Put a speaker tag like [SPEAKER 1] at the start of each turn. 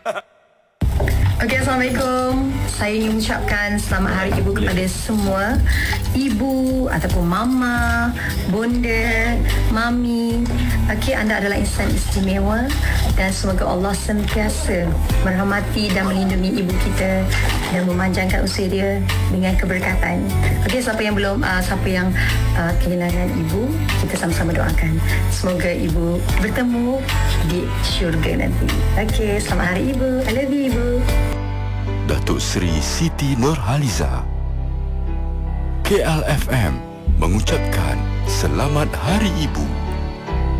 [SPEAKER 1] Okey, Assalamualaikum. Saya ingin mengucapkan selamat Hari Ibu kepada semua ibu ataupun mama, bonda, mami. Okey, anda adalah insan istimewa dan semoga Allah sentiasa merahmati dan melindungi ibu kita dan memanjangkan usia dia dengan keberkatan. Okey, siapa yang kehilangan ibu, kita sama-sama doakan semoga ibu bertemu di syurga nanti. Okey, selamat Hari Ibu. I love you, Ibu.
[SPEAKER 2] Datuk Seri Siti Nurhaliza. KLFM mengucapkan Selamat Hari Ibu.